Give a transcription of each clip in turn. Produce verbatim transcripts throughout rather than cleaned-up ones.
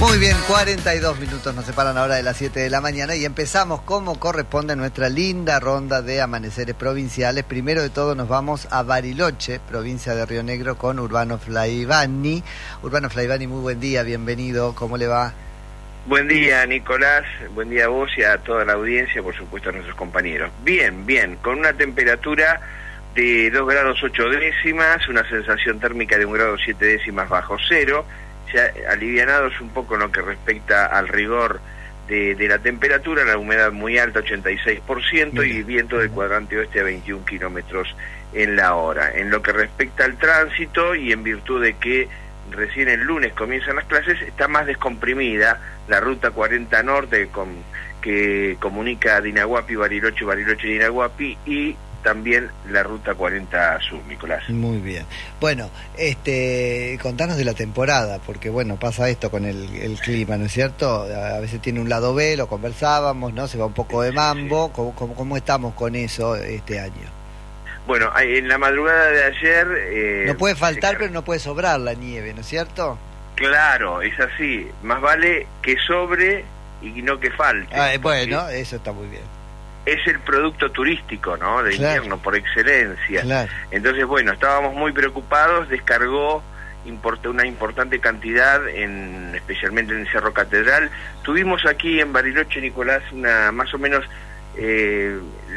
Muy bien, cuarenta y dos minutos nos separan ahora de las siete de la mañana y empezamos como corresponde nuestra linda ronda de amaneceres provinciales. Primero de todo nos vamos a Bariloche, provincia de Río Negro, con Urbano Flaivani. Urbano Flaivani, muy buen día, bienvenido, ¿cómo le va? Buen día, Nicolás, buen día a vos y a toda la audiencia, por supuesto a nuestros compañeros. Bien, bien, con una temperatura de dos grados ocho décimas, una sensación térmica de un grado siete décimas bajo cero, ya alivianados un poco en lo que respecta al rigor de, de la temperatura, la humedad muy alta, ochenta y seis por ciento, y viento del cuadrante oeste a veintiún kilómetros en la hora. En lo que respecta al tránsito, y en virtud de que recién el lunes comienzan las clases, está más descomprimida la ruta cuarenta Norte con, que comunica Dinahuapi, Bariloche, Bariloche y Dinahuapi, y también la ruta cuarenta Sur, Nicolás. Muy bien. Bueno, este, contanos de la temporada, porque bueno, pasa esto con el, el clima, ¿no es cierto? A veces tiene un lado B, lo conversábamos, ¿no? Se va un poco de mambo. Sí. ¿Cómo, cómo, cómo estamos con eso este año? Bueno, en la madrugada de ayer... Eh, no puede faltar, pero no puede sobrar la nieve, ¿no es cierto? Claro, es así. Más vale que sobre y no que falte. Ah, bueno, eso está muy bien. Es el producto turístico, ¿no? De claro. invierno, por excelencia. Claro. Entonces, bueno, estábamos muy preocupados, descargó import- una importante cantidad, en, especialmente en el Cerro Catedral. Tuvimos aquí en Bariloche, Nicolás, una más o menos eh,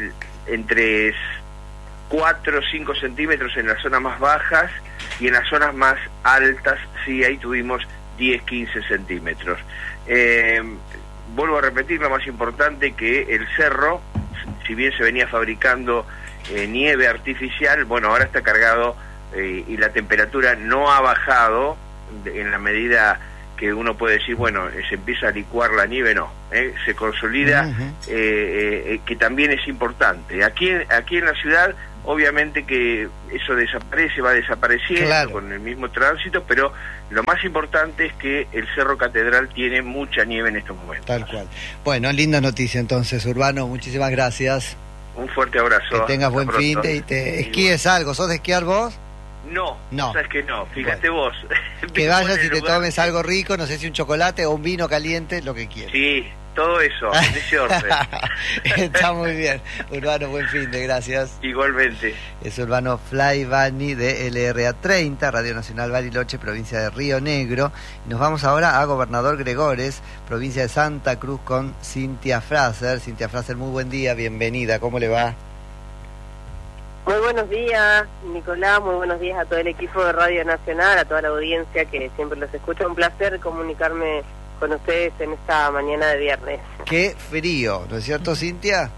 entre cuatro o cinco centímetros en las zonas más bajas, y en las zonas más altas, sí, ahí tuvimos diez, quince centímetros. Eh, vuelvo a repetir, lo más importante, que el cerro, si bien se venía fabricando eh, nieve artificial, bueno, ahora está cargado eh, y la temperatura no ha bajado de, en la medida que uno puede decir, bueno, se empieza a licuar la nieve, no, eh, se consolida, uh-huh. eh, eh, que también es importante. Aquí, aquí en la ciudad, obviamente que eso desaparece, va desapareciendo claro. con el mismo tránsito, pero lo más importante es que el Cerro Catedral tiene mucha nieve en estos momentos. Tal cual. Bueno, linda noticia entonces, Urbano, muchísimas gracias. Un fuerte abrazo. Que tengas buen fin de y te esquíes algo. ¿Sos de esquiar vos? No, no. Sabes que no, fíjate bueno. vos. Que vayas y te lugar. tomes algo rico, no sé si un chocolate o un vino caliente, lo que quieras. Sí, todo eso, en ese orden. Está muy bien. Urbano, buen fin de, gracias. Igualmente. Es Urbano Flaivani de L R A treinta, Radio Nacional Bariloche, provincia de Río Negro. Nos vamos ahora a Gobernador Gregores, provincia de Santa Cruz, con Cintia Fraser. Cintia Fraser, muy buen día, bienvenida, ¿cómo le va? Muy buenos días, Nicolás, muy buenos días a todo el equipo de Radio Nacional, a toda la audiencia que siempre los escucha. Un placer comunicarme con ustedes en esta mañana de viernes. Qué frío, ¿no es cierto, Cintia?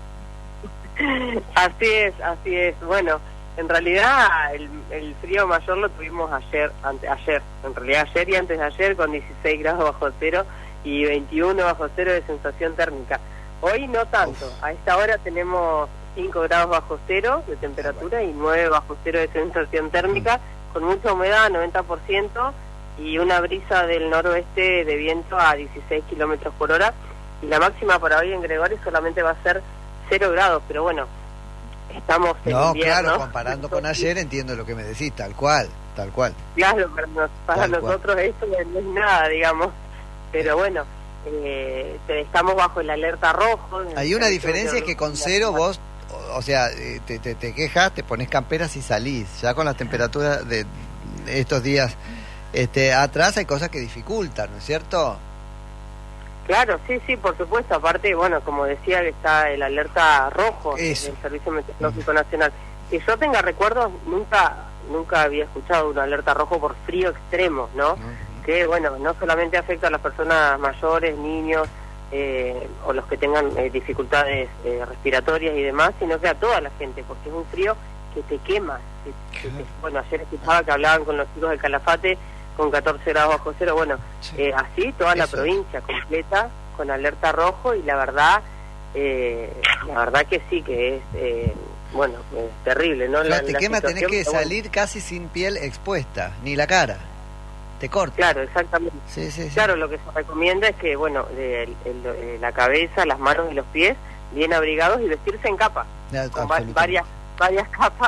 Así es, así es. Bueno, en realidad el, el frío mayor lo tuvimos ayer, ante, ayer, en realidad ayer y antes de ayer, con dieciséis grados bajo cero y veintiuno bajo cero de sensación térmica. Hoy no tanto, Uf. A esta hora tenemos cinco grados bajo cero de temperatura y nueve bajo cero de sensación térmica, con mucha humedad, noventa por ciento, y una brisa del noroeste de viento a dieciséis kilómetros por hora, y la máxima para hoy en Gregores solamente va a ser cero grados, pero bueno, estamos en no, invierno. Claro, comparando con ayer entiendo lo que me decís, tal cual, tal cual. Claro, para, nos, para nosotros cual. Esto no es nada, digamos, pero bueno, eh, estamos bajo el alerta rojo. Hay una diferencia, es que con cero vos, o sea, te, te, te quejas, te pones camperas y salís. Ya con las temperaturas de estos días este, atrás hay cosas que dificultan, ¿no es cierto? Claro, sí, sí, por supuesto. Aparte, bueno, como decía, que está el alerta rojo del Servicio Meteorológico uh-huh. Nacional. Que yo tenga recuerdos, nunca nunca había escuchado una alerta rojo por frío extremo, ¿no? Uh-huh. Que, bueno, no solamente afecta a las personas mayores, niños, Eh, o los que tengan eh, dificultades eh, respiratorias y demás, sino que a toda la gente, porque es un frío que te quema. Que, que te, bueno, ayer escuchaba que hablaban con los chicos del Calafate con catorce grados bajo cero, bueno, sí. eh, así toda Eso. La provincia completa con alerta rojo, y la verdad, eh, la verdad que sí, que es, eh, bueno, es terrible, ¿no? Claro, la, te la quema, tenés que salir bueno. casi sin piel expuesta, ni la cara. Te corta. Claro, exactamente. Sí, sí, sí. Claro, lo que se recomienda es que, bueno, de, el, el, la cabeza, las manos y los pies bien abrigados y vestirse en capa, Ya, con va, varias varias capas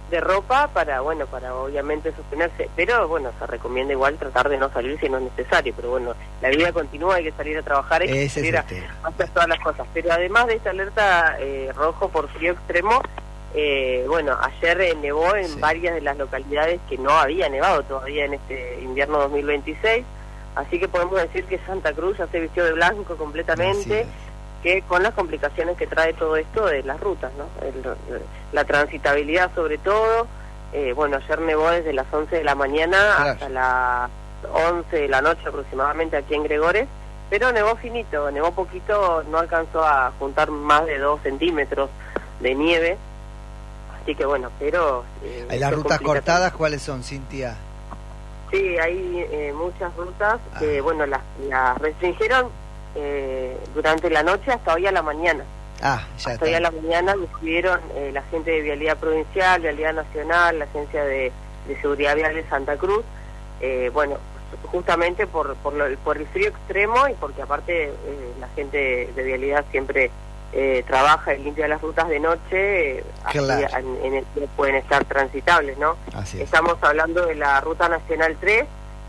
de ropa para, bueno, para obviamente sostenerse, pero bueno, se recomienda igual tratar de no salir si no es necesario, pero bueno, la vida continúa, hay que salir a trabajar, hay que salir a hacer todas las cosas. Pero además de esta alerta eh, rojo por frío extremo, eh, bueno, ayer eh, nevó en sí. varias de las localidades que no había nevado todavía en este invierno dos mil veintiséis, así que podemos decir que Santa Cruz ya se vistió de blanco completamente, que con las complicaciones que trae todo esto de las rutas, ¿no? El, la transitabilidad sobre todo, eh, bueno, ayer nevó desde las once de la mañana claro. hasta las once de la noche aproximadamente aquí en Gregores, pero nevó finito, nevó poquito, no alcanzó a juntar más de dos centímetros de nieve, así que bueno, pero... Eh, ¿Hay las rutas cortadas cuáles son, Cintia? Sí, hay eh, muchas rutas ah. que, bueno, las, las restringieron Eh, durante la noche hasta hoy a la mañana. Ah, ya hasta está. hoy a la mañana decidieron eh, la gente de Vialidad Provincial, Vialidad Nacional, la Agencia de, de Seguridad Vial de Santa Cruz, eh, bueno, justamente por por, lo, por el frío extremo y porque aparte eh, la gente de Vialidad siempre eh, trabaja y limpia las rutas de noche, eh, claro. así en, en el que pueden estar transitables, ¿no? Así es. Estamos hablando de la Ruta Nacional tres,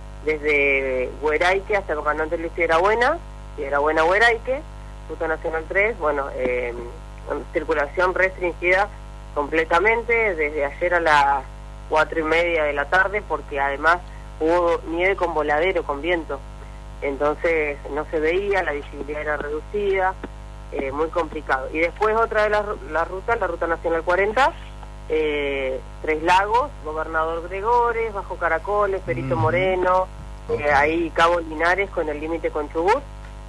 desde Hueraique hasta Comandante Luis Piedrabuena, Piedrabuena Hueraique, Ruta Nacional tres, bueno, eh, circulación restringida completamente desde ayer a las cuatro y media de la tarde, porque además hubo nieve con voladero, con viento, entonces no se veía, la visibilidad era reducida, eh, muy complicado. Y después otra de las la rutas, la Ruta Nacional cuarenta, eh, Tres Lagos, Gobernador Gregores, Bajo Caracoles, Perito mm. Moreno, okay. eh, ahí Cabo Linares con el límite con Chubut.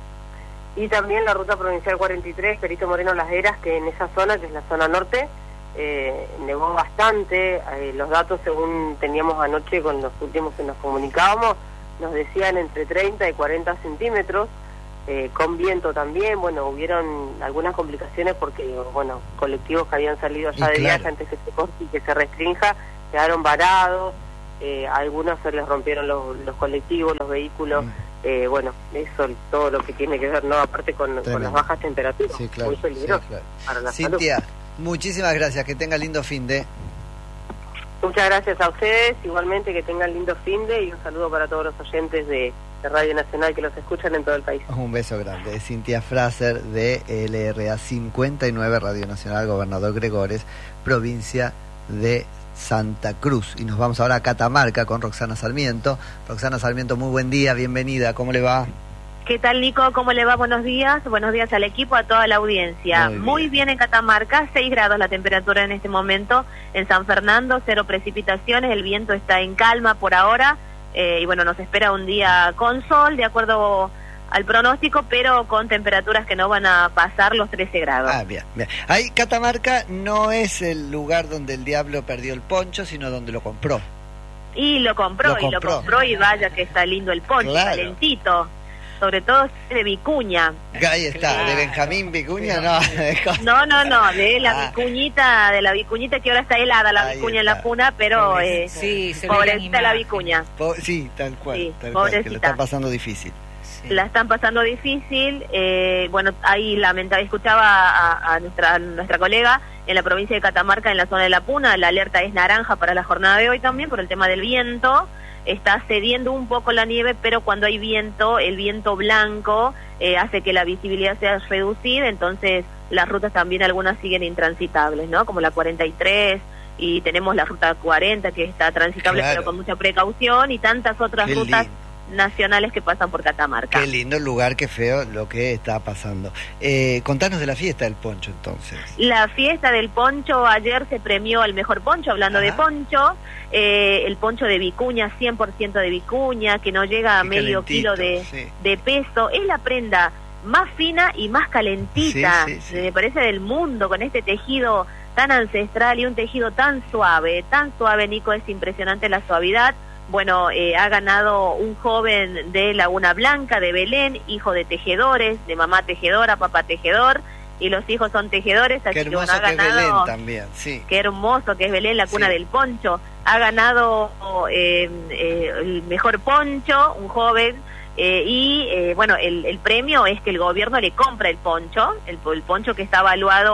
Y también la Ruta Provincial cuarenta y tres, Perito Moreno Las Heras, que en esa zona, que es la zona norte, eh, nevó bastante. Eh, los datos, según teníamos anoche con los últimos que nos comunicábamos, nos decían entre treinta y cuarenta centímetros, eh, con viento también. Bueno, hubieron algunas complicaciones porque, bueno, colectivos que habían salido allá de claro. viaje antes que se corte y que se restrinja, quedaron varados, eh, a algunos se les rompieron los, los colectivos, los vehículos. Mm. Eh, bueno, eso todo lo que tiene que ver, ¿no? Aparte con, con las bajas temperaturas, sí, claro, muy peligroso sí, claro. para la Cintia, salud. Muchísimas gracias, que tenga lindo fin de... Muchas gracias a ustedes, igualmente que tengan lindo fin de, y un saludo para todos los oyentes de, de Radio Nacional que los escuchan en todo el país. Un beso grande. Cintia Fraser de L R A cincuenta y nueve, Radio Nacional, Gobernador Gregores, provincia de Santa Cruz. Y nos vamos ahora a Catamarca con Roxana Sarmiento. Roxana Sarmiento, muy buen día, bienvenida, ¿cómo le va? ¿Qué tal, Nico? ¿Cómo le va? Buenos días. Buenos días al equipo, a toda la audiencia. Muy bien, muy bien en Catamarca, seis grados la temperatura en este momento. En San Fernando, cero precipitaciones, el viento está en calma por ahora. Eh, y bueno, nos espera un día con sol, de acuerdo al pronóstico, pero con temperaturas que no van a pasar los trece grados. Ah, bien, bien. Ahí Catamarca no es el lugar donde el diablo perdió el poncho, sino donde lo compró. Y lo compró, lo y compró. lo compró, y vaya que está lindo el poncho, claro. calentito. Sobre todo de Vicuña. Ahí está, claro. De Benjamín Vicuña, no. No, no, no, de la ah. vicuñita, de la vicuñita que ahora está helada la Ahí vicuña está. En la puna, pero eh, sí, pobrecita la vicuña. Po sí, tal cual, sí, tal cual, que lo está pasando difícil. Sí. La están pasando difícil, eh, bueno, ahí lamentable, escuchaba a, a nuestra nuestra colega en la provincia de Catamarca, en la zona de la Puna, la alerta es naranja para la jornada de hoy también por el tema del viento. Está cediendo un poco la nieve, pero cuando hay viento, el viento blanco eh, hace que la visibilidad sea reducida, entonces las rutas también algunas siguen intransitables, ¿no? Como la cuarenta y tres, y tenemos la ruta cuarenta que está transitable, claro. pero con mucha precaución, y tantas otras Qué rutas lindo. Nacionales que pasan por Catamarca. Qué lindo el lugar, qué feo lo que está pasando. Eh, contanos de la fiesta del poncho, entonces. La fiesta del poncho, ayer se premió al mejor poncho, hablando Ajá. de poncho, eh, el poncho de Vicuña, cien por ciento de Vicuña, que no llega a qué medio kilo de, sí. de peso. Es la prenda más fina y más calentita, sí, sí, sí. me parece, del mundo, con este tejido tan ancestral y un tejido tan suave, tan suave, Nico, es impresionante la suavidad. Bueno, eh, ha ganado un joven de Laguna Blanca, de Belén, hijo de tejedores, de mamá tejedora, papá tejedor, y los hijos son tejedores. Qué hermoso que, bueno, ha ganado, que es Belén también, sí. Qué hermoso que es Belén, la cuna sí. del poncho. Ha ganado eh, eh, el mejor poncho, un joven, eh, y eh, bueno, el, el premio es que el gobierno le compra el poncho, el, el poncho que está evaluado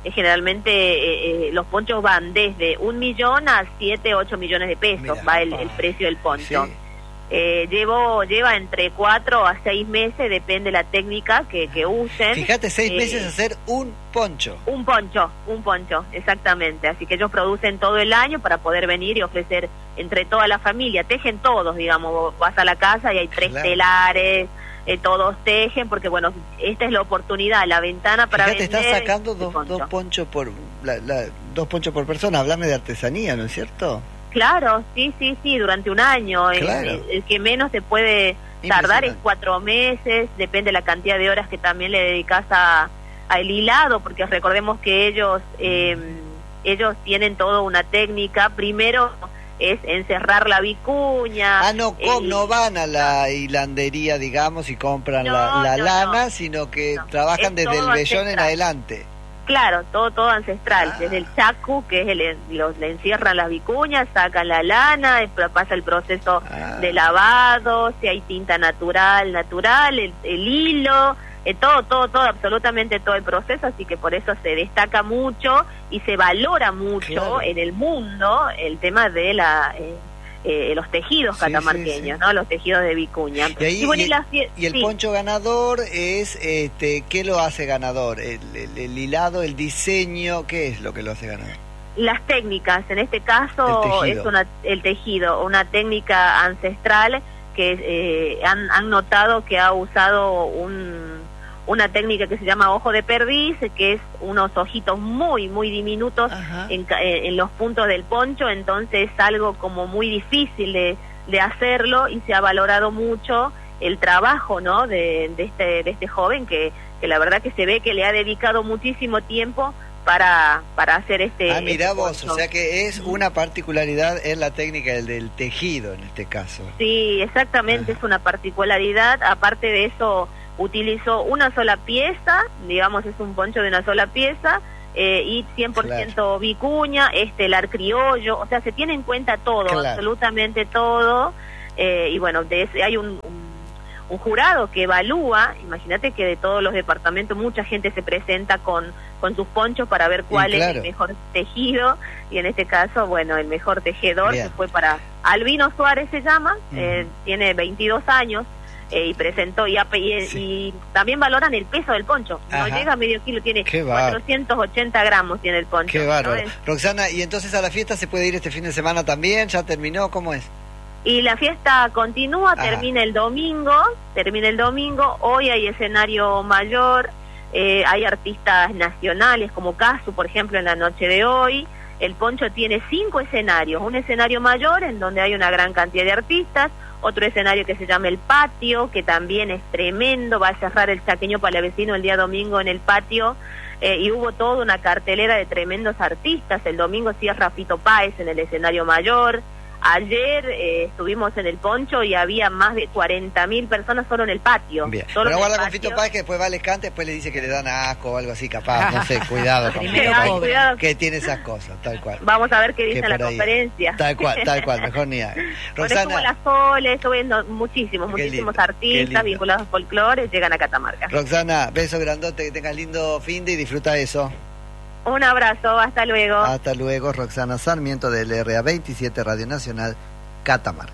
eh, generalmente eh, eh, los ponchos van desde un millón a siete, ocho millones de pesos. Mirá, va el, el precio del poncho. Sí. Eh, llevo, lleva entre cuatro a seis meses, depende de la técnica que, que usen. Fíjate, seis eh, meses hacer un poncho. Un poncho, un poncho, exactamente. Así que ellos producen todo el año para poder venir y ofrecer entre toda la familia. Tejen todos, digamos, vas a la casa y hay tres claro. telares, eh, todos tejen, porque bueno, esta es la oportunidad, la ventana para Fíjate, vender. Estás sacando dos, poncho. dos ponchos por la, la, dos ponchos por persona. Hablame de artesanía, ¿no es cierto? Claro, sí, sí, sí, durante un año. Claro. El, el que menos te puede tardar es cuatro meses, depende de la cantidad de horas que también le dedicas a, a el hilado, porque recordemos que ellos eh, ellos tienen toda una técnica. Primero es encerrar la vicuña. Ah, no, el... no van a la hilandería, digamos, y compran no, la, la no, lana, no. sino que no. trabajan es desde el vellón en adelante. Claro, todo todo ancestral, ah. desde el chacu, que es el, los, le encierran las vicuñas, sacan la lana, pasa el proceso ah. de lavado, si hay tinta natural, natural, el, el hilo, eh, todo, todo, todo, absolutamente todo el proceso, así que por eso se destaca mucho y se valora mucho claro. en el mundo el tema de la... Eh, Eh, los tejidos sí, catamarqueños, sí, sí. ¿no? Los tejidos de vicuña. Y, ahí, y, bueno, y, la, y el sí. poncho ganador es, este, ¿qué lo hace ganador? El, el, el hilado, el diseño, ¿qué es lo que lo hace ganador? Las técnicas, en este caso es una, el tejido, una técnica ancestral que eh, han, han notado que ha usado un... una técnica que se llama ojo de perdiz, que es unos ojitos muy, muy diminutos en, en los puntos del poncho, entonces es algo como muy difícil de, de hacerlo y se ha valorado mucho el trabajo, ¿no? de, de, este, de este joven que, que la verdad que se ve que le ha dedicado muchísimo tiempo para, para hacer este... Ah, mirá este vos, poncho. O sea que es una particularidad en la técnica del, del tejido en este caso. Sí, exactamente, Ajá. es una particularidad, aparte de eso... utilizó una sola pieza, digamos es un poncho de una sola pieza, eh, y cien por ciento claro. vicuña, estelar criollo, o sea, se tiene en cuenta todo, claro. absolutamente todo, eh, y bueno, de ese, hay un, un, un jurado que evalúa, imagínate que de todos los departamentos mucha gente se presenta con, con sus ponchos para ver cuál claro. es el mejor tejido, y en este caso, bueno, el mejor tejedor Bien. se fue para Albino Suárez, se llama, uh-huh. eh, tiene veintidós años, Eh, y presentó y, y, sí. y también valoran el peso del poncho. Ajá. No llega a medio kilo, tiene cuatrocientos ochenta gramos tiene el poncho. Qué bárbaro. ¿no? Roxana, ¿y entonces a la fiesta se puede ir este fin de semana también? ¿Ya terminó? ¿Cómo es? Y la fiesta continúa, Ajá. termina el domingo, termina el domingo, hoy hay escenario mayor, eh, hay artistas nacionales como Casu, por ejemplo, en la noche de hoy. El poncho tiene cinco escenarios, un escenario mayor en donde hay una gran cantidad de artistas, otro escenario que se llama El Patio, que también es tremendo, va a cerrar el Chaqueño Palavecino el día domingo en el patio, eh, y hubo toda una cartelera de tremendos artistas. El domingo cierra Fito Páez en el escenario mayor. Ayer eh, estuvimos en el poncho y había más de cuarenta mil personas solo en el patio. Bien. Solo Pero guarda con Fito Páez que después va al escante, después le dice que le dan asco o algo así, capaz, no sé, cuidado con Fito Ay, cuidado. Que tiene esas cosas, tal cual. Vamos a ver qué dice en la ahí, conferencia. Tal cual, tal cual, mejor ni haga. Roxana, bueno, es como la Sole, eso viendo muchísimos, muchísimos lindo, artistas vinculados al folclore llegan a Catamarca. Roxana, beso grandote, que tengas lindo fin de y disfruta eso. Un abrazo, hasta luego. Hasta luego, Roxana Sarmiento del R A veintisiete Radio Nacional Catamarca.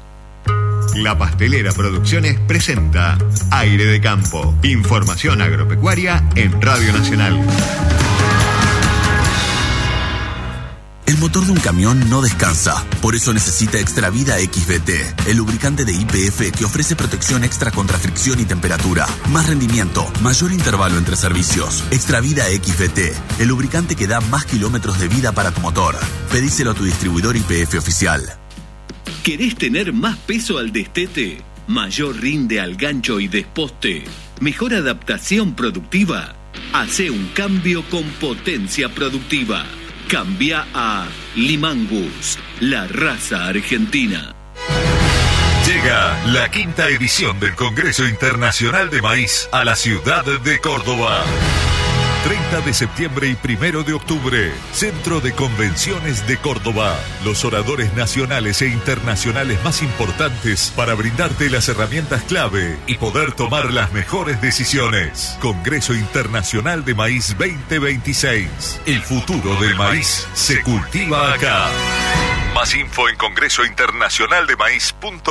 La Pastelera Producciones presenta Aire de Campo. Información agropecuaria en Radio Nacional. El motor de un camión no descansa, por eso necesita Extravida X V T, el lubricante de Y P F que ofrece protección extra contra fricción y temperatura, más rendimiento, mayor intervalo entre servicios. Extravida X V T, el lubricante que da más kilómetros de vida para tu motor. Pedíselo a tu distribuidor Y P F oficial. ¿Querés tener más peso al destete? ¿Mayor rinde al gancho y desposte? ¿Mejor adaptación productiva? Hacé un cambio con potencia productiva. Cambia a Limangus, la raza argentina. Llega la quinta edición del Congreso Internacional de Maíz a la ciudad de Córdoba. treinta de septiembre y primero de octubre, Centro de Convenciones de Córdoba. Los oradores nacionales e internacionales más importantes para brindarte las herramientas clave y poder tomar las mejores decisiones. Congreso Internacional de Maíz veinte veintiséis. El futuro del maíz se cultiva acá. Más info en congreso internacional de maíz punto com.